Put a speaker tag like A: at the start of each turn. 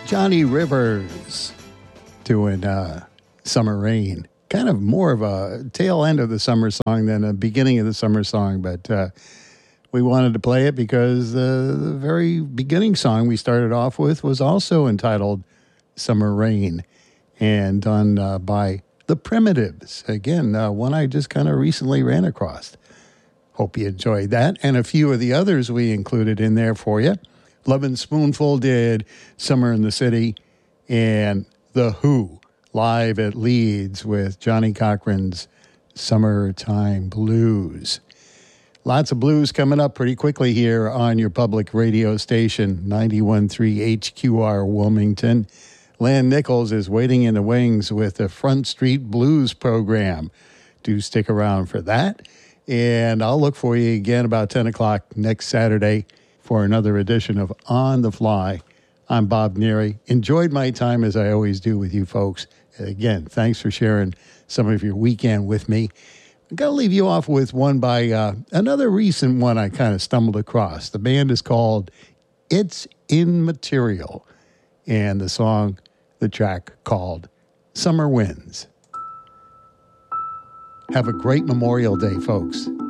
A: Johnny Rivers doing Summer Rain. Kind of more of a tail end of the summer song than a beginning of the summer song, but we wanted to play it because the very beginning song we started off with was also entitled Summer Rain and done by The Primitives. Again, one I just kind of recently ran across. Hope you enjoyed that, and a few of the others we included in there for you. Lovin' Spoonful did Summer in the City, and The Who live at Leeds with Johnny Cochran's Summertime Blues. Lots of blues coming up pretty quickly here on your public radio station, 91.3 HQR Wilmington. Lan Nichols is waiting in the wings with the Front Street Blues program. Do stick around for that. And I'll look for you again about 10 o'clock next Saturday for another edition of On the Fly. I'm Bob Neary. Enjoyed my time as I always do with you folks. Again, thanks for sharing some of your weekend with me. I'm going to leave you off with one by another recent one I kind of stumbled across. The band is called It's Immaterial, and the track called Summer Winds. Have a great Memorial Day, folks.